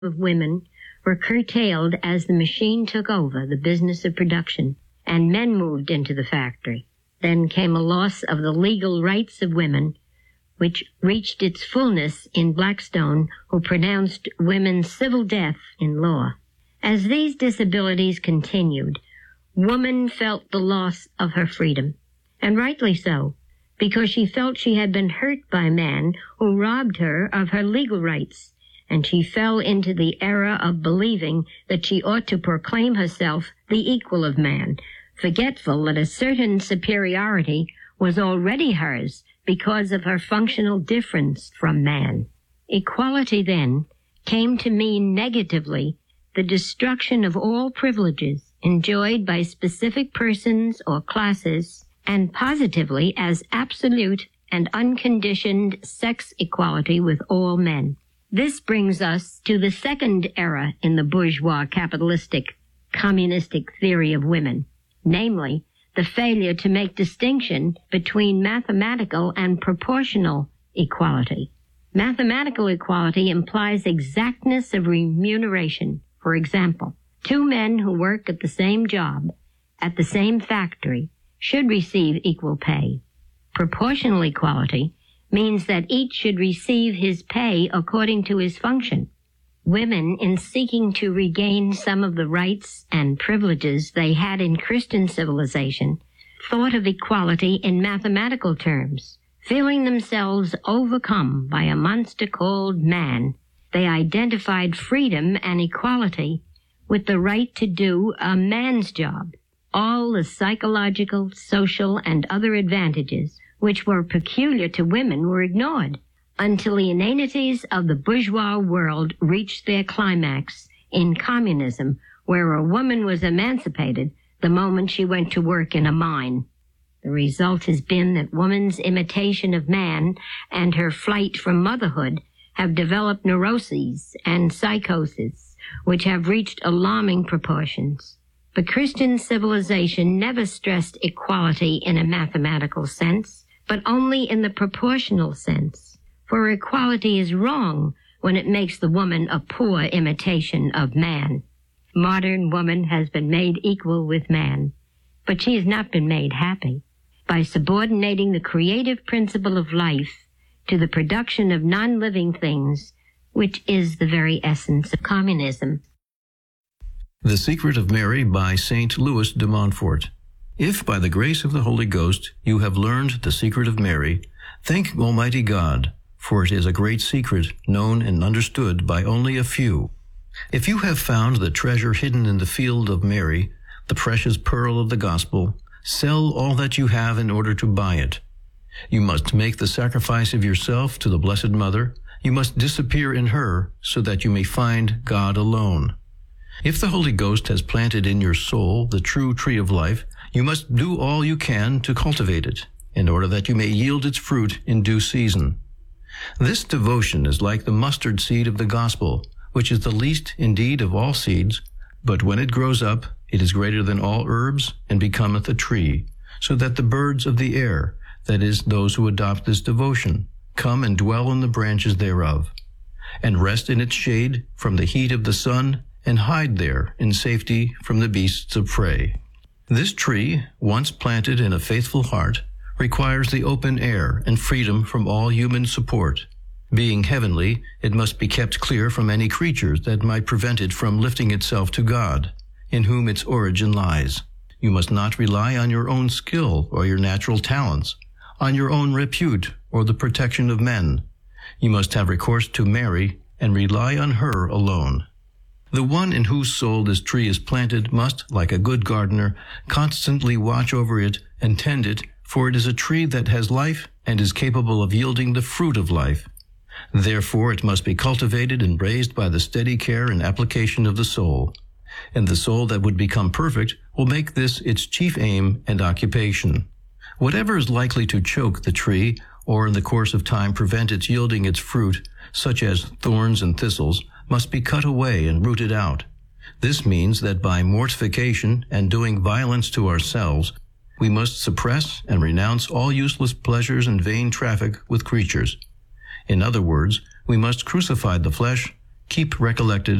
of women were curtailed as the machine took over the business of production, and men moved into the factory. Then came a loss of the legal rights of women, which reached its fullness in Blackstone, who pronounced women civil death in law. As these disabilities continued, woman felt the loss of her freedom, and rightly so, because she felt she had been hurt by man who robbed her of her legal rights, and she fell into the error of believing that she ought to proclaim herself the equal of man, forgetful that a certain superiority was already hers because of her functional difference from man. Equality, then, came to mean negatively the destruction of all privileges enjoyed by specific persons or classes, and positively as absolute and unconditioned sex equality with all men. This brings us to the second era in the bourgeois capitalistic communistic theory of women, namely, the failure to make distinction between mathematical and proportional equality. Mathematical equality implies exactness of remuneration. For example, two men who work at the same job, at the same factory, should receive equal pay. Proportional equality means that each should receive his pay according to his function. Women, in seeking to regain some of the rights and privileges they had in Christian civilization, thought of equality in mathematical terms. Feeling themselves overcome by a monster called man, they identified freedom and equality with the right to do a man's job. All the psychological, social, and other advantages which were peculiar to women were ignored, until the inanities of the bourgeois world reached their climax in communism, where a woman was emancipated the moment she went to work in a mine. The result has been that woman's imitation of man and her flight from motherhood have developed neuroses and psychosis, which have reached alarming proportions. But Christian civilization never stressed equality in a mathematical sense, but only in the proportional sense. For equality is wrong when it makes the woman a poor imitation of man. Modern woman has been made equal with man, but she has not been made happy. By subordinating the creative principle of life to the production of non-living things, which is the very essence of communism. The Secret of Mary by St. Louis de Montfort. If by the grace of the Holy Ghost you have learned the secret of Mary, thank Almighty God, for it is a great secret known and understood by only a few. If you have found the treasure hidden in the field of Mary, the precious pearl of the gospel, sell all that you have in order to buy it. You must make the sacrifice of yourself to the Blessed Mother. You must disappear in her so that you may find God alone. If the Holy Ghost has planted in your soul the true tree of life, you must do all you can to cultivate it, in order that you may yield its fruit in due season. This devotion is like the mustard seed of the gospel, which is the least indeed of all seeds, but when it grows up, it is greater than all herbs, and becometh a tree, so that the birds of the air, that is, those who adopt this devotion, come and dwell in the branches thereof, and rest in its shade from the heat of the sun, and hide there in safety from the beasts of prey. This tree, once planted in a faithful heart, requires the open air and freedom from all human support. Being heavenly, it must be kept clear from any creatures that might prevent it from lifting itself to God, in whom its origin lies. You must not rely on your own skill or your natural talents, on your own repute or the protection of men. You must have recourse to Mary and rely on her alone. The one in whose soul this tree is planted must, like a good gardener, constantly watch over it and tend it, for it is a tree that has life and is capable of yielding the fruit of life. Therefore it must be cultivated and raised by the steady care and application of the soul. And the soul that would become perfect will make this its chief aim and occupation. Whatever is likely to choke the tree, or in the course of time prevent its yielding its fruit, such as thorns and thistles, must be cut away and rooted out. This means that by mortification and doing violence to ourselves, we must suppress and renounce all useless pleasures and vain traffic with creatures. In other words, we must crucify the flesh, keep recollected